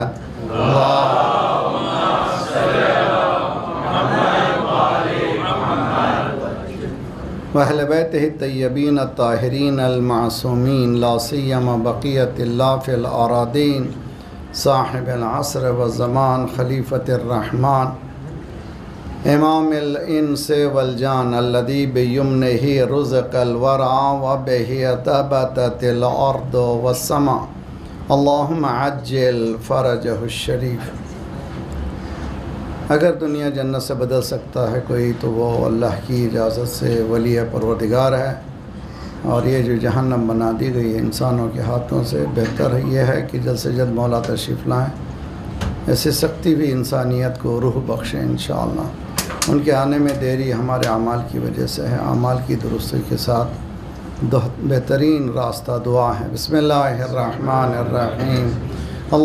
वअहले बैतिही तय्यबीन अत्ताहिरीन अल-मासूमीन ला सिय्यमा बक़ियतिल्लाह fill अरादीन साहिबिल अस्र व ज़मान खलीफतिर रहमान इमामिल इंस वल जान अल्लज़ी बियमनिही रुज़क़ल वरा व बिही तबततिल अर्दु वस्समा अल्लाहुम्मा अज्जिल फ़रजहु शरीफ। अगर दुनिया जन्नत से बदल सकता है कोई तो वो अल्लाह की इजाज़त से वली परवरदिगार है, और ये जो जहन्नम बना दी गई है इंसानों के हाथों से, बेहतर ये है कि जल्द से जल्द मौला तशरीफ़ लाएँ। ऐसी सख्ती भी इंसानियत को रूह बख्शें इंशाअल्लाह। उनके आने में देरी हमारे अमाल की वजह से है। अमाल की दुरुस्ती के साथ बेहतरीन रास्ता दुआ है। बिस्मिल्लाहिर्रहमानिर्रहीम।